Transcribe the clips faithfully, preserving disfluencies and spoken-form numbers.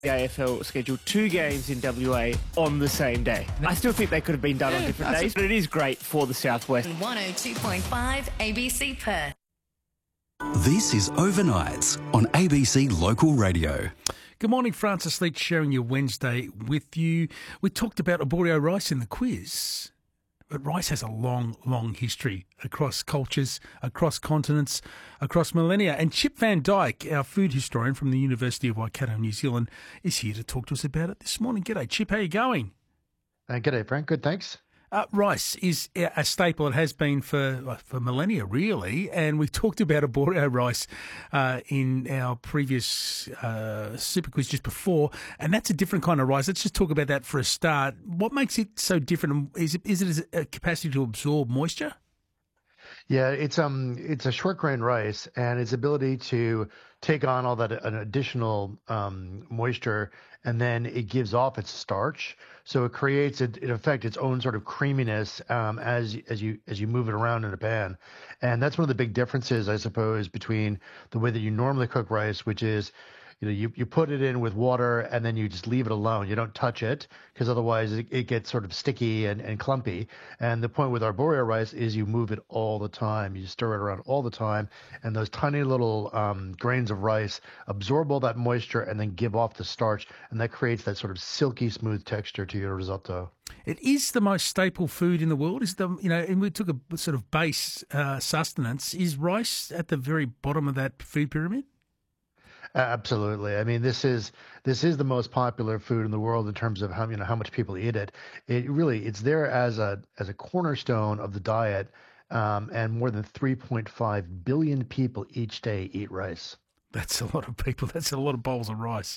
The A F L scheduled two games in W A on the same day. I still think they could have been done on different days, but it is great for the Southwest. one oh two point five A B C Perth. This is Overnights on A B C Local Radio. Good morning, Francis Leach, sharing your Wednesday with you. We talked about arborio rice in the quiz, but rice has a long, long history across cultures, across continents, across millennia. And Chip Van Dyke, our food historian from the University of Waikato, New Zealand, is here to talk to us about it this morning. G'day, Chip. How you going? Uh, g'day, Frank. Good, thanks. Uh, rice is a staple. It has been for for millennia, really. And we talked about arborio rice uh, in our previous uh, super quiz just before, and that's a different kind of rice. Let's just talk about that for a start. What makes it so different? Is it is it a capacity to absorb moisture? Yeah, it's um it's a short grain rice, and its ability to take on all that an additional um, moisture, and then it gives off its starch. So it creates, it, in effect, its own sort of creaminess um, as as you as you move it around in a pan, and that's one of the big differences, I suppose, between the way that you normally cook rice, which is, you know, you, you put it in with water and then you just leave it alone. You don't touch it because otherwise it, it gets sort of sticky and, and clumpy. And the point with arborio rice is you move it all the time. You stir it around all the time. And those tiny little um, grains of rice absorb all that moisture and then give off the starch. And that creates that sort of silky smooth texture to your risotto. It is the most staple food in the world. Is the you know, and we took a sort of base uh, sustenance. Is rice at the very bottom of that food pyramid? Absolutely. I mean, this is this is the most popular food in the world in terms of how you know how much people eat it. It really it's there as a as a cornerstone of the diet, um, and more than three point five billion people each day eat rice. That's a lot of people. That's a lot of bowls of rice.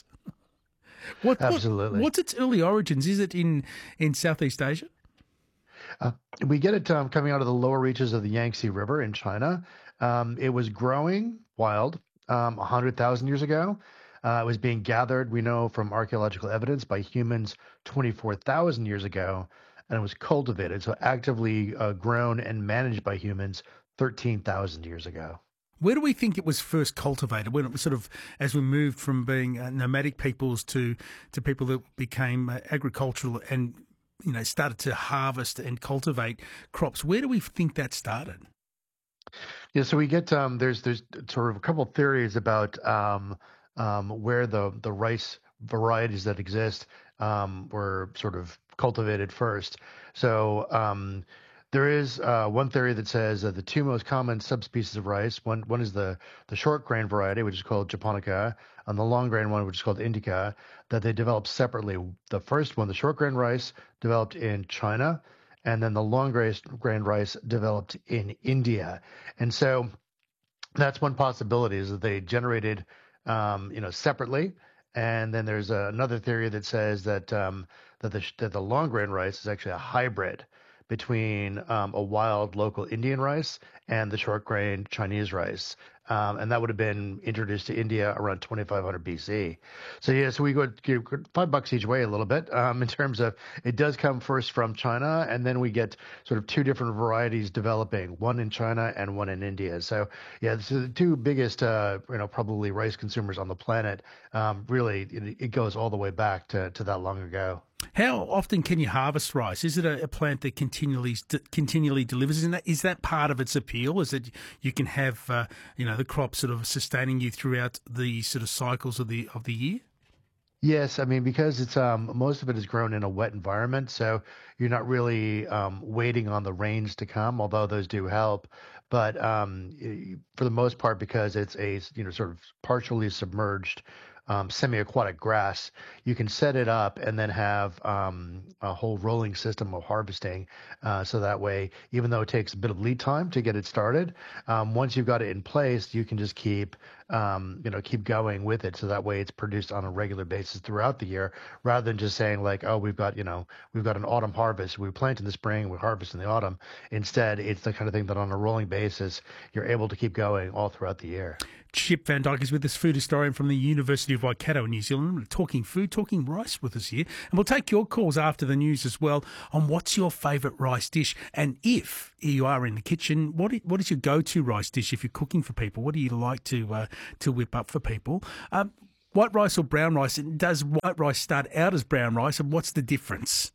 What, Absolutely. What, what's its early origins? Is it in in Southeast Asia? Uh, we get it um, coming out of the lower reaches of the Yangtze River in China. Um, it was growing wild. Um, one hundred thousand years ago. Uh, it was being gathered, we know from archaeological evidence, by humans twenty-four thousand years ago, and it was cultivated, so actively uh, grown and managed by humans thirteen thousand years ago. Where do we think it was first cultivated? When it was sort of, as we moved from being uh, nomadic peoples to, to people that became uh, agricultural and, you know, started to harvest and cultivate crops, where do we think that started? Yeah, so we get um, there's there's sort of a couple of theories about um, um, where the the rice varieties that exist um, were sort of cultivated first. So um, there is uh, one theory that says that the two most common subspecies of rice, one one is the the short grain variety, which is called japonica, and the long grain one, which is called indica, that they developed separately. The first one, the short grain rice, developed in China. And then the long grain rice developed in India. And so that's one possibility, is that they generated, um, you know, separately. And then there's uh, another theory that says that um, that the that the long grain rice is actually a hybrid between um, a wild local Indian rice and the short grain Chinese rice. Um, and that would have been introduced to India around twenty-five hundred B C. So yeah, so we go five bucks each way a little bit um, in terms of it does come first from China, and then we get sort of two different varieties developing, one in China and one in India. So yeah, so the two biggest, uh, you know, probably rice consumers on the planet. Um, really, it, it goes all the way back to, to that long ago. How often can you harvest rice? Is it a, a plant that continually continually delivers? Is that, is that part of its appeal? Is that you can have uh, you know the crop sort of sustaining you throughout the sort of cycles of the of the year? Yes, I mean, because it's um, most of it is grown in a wet environment, so you're not really um, waiting on the rains to come, although those do help. But um, for the most part, because it's a you know sort of partially submerged um, semi-aquatic grass, you can set it up and then have um, a whole rolling system of harvesting. Uh, so that way, even though it takes a bit of lead time to get it started, um, once you've got it in place, you can just keep um, you know, keep going with it. So that way it's produced on a regular basis throughout the year, rather than just saying like, oh, we've got, you know, we've got an autumn harvest. We plant in the spring, we harvest in the autumn. Instead, it's the kind of thing that on a rolling basis, you're able to keep going all throughout the year. Chip Van Dyke is with us, food historian from the University of Waikato in New Zealand. We're talking food, talking rice with us here. And we'll take your calls after the news as well on what's your favourite rice dish. And if you are in the kitchen, what what is your go-to rice dish if you're cooking for people? What do you like to uh, to whip up for people? Um, White rice or brown rice? And does white rice start out as brown rice, and what's the difference?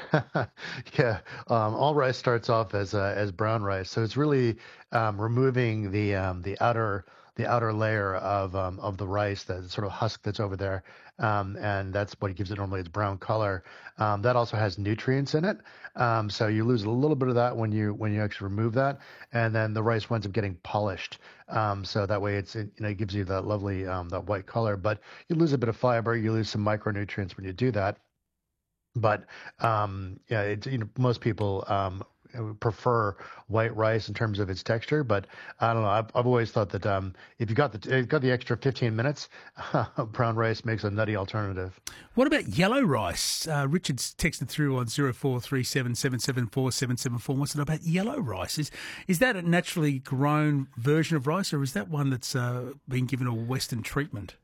Yeah, um, all rice starts off as uh, as brown rice, so it's really um, removing the um, the outer the outer layer of um, of the rice, that sort of husk that's over there, um, and that's what gives it normally its brown color. Um, that also has nutrients in it, um, so you lose a little bit of that when you when you actually remove that, and then the rice winds up getting polished. Um, so that way it's it, you know it gives you that lovely um, that white color, but you lose a bit of fiber, you lose some micronutrients when you do that. But um, yeah, it's, you know, most people um, prefer white rice in terms of its texture. But I don't know. I've, I've always thought that um, if you got the if you got the extra fifteen minutes, brown rice makes a nutty alternative. What about yellow rice? Uh, Richard's texted through on zero four three seven seven seven four seven seven four. What's it about yellow rice? Is is that a naturally grown version of rice, or is that one that's uh, been given a Western treatment?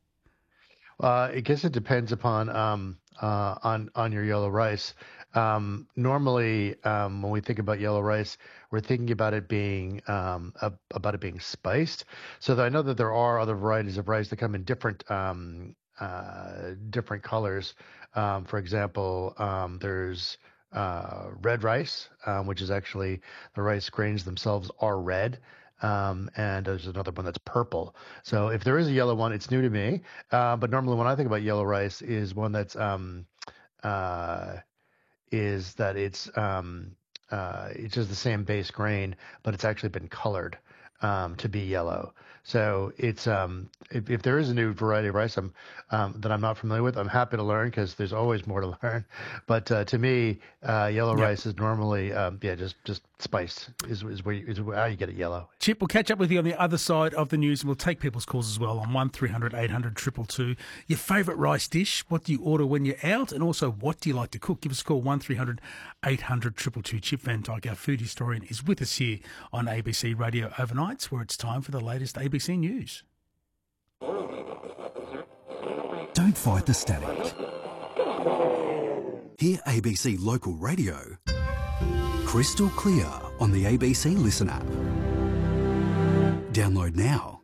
Uh, I guess it depends upon um, uh, on on your yellow rice. Um, normally, um, when we think about yellow rice, we're thinking about it being um, a, about it being spiced. So that I know that there are other varieties of rice that come in different um, uh, different colors. Um, for example, um, there's uh, red rice, um, which is actually the rice grains themselves are red. Um, and there's another one that's purple. So if there is a yellow one, it's new to me. Uh, but normally when I think about yellow rice is one that's um, uh, is that it's um, uh, it's just the same base grain, but it's actually been colored um, to be yellow. So it's um, if, if there is a new variety of rice I'm, um, that I'm not familiar with, I'm happy to learn because there's always more to learn. But uh, to me, uh, yellow yep. rice is normally um, yeah just just spiced is is where you, is how you get it yellow. Chip, we'll catch up with you on the other side of the news, and we'll take people's calls as well on one three hundred eight hundred two two two. Your favourite rice dish? What do you order when you're out? And also, what do you like to cook? Give us a call one three hundred eight hundred two two two. Chip Van Dyke, our food historian, is with us here on A B C Radio Overnights, where it's time for the latest A B C News. Don't fight the static. Hear A B C Local Radio crystal clear on the A B C Listen app. Download now.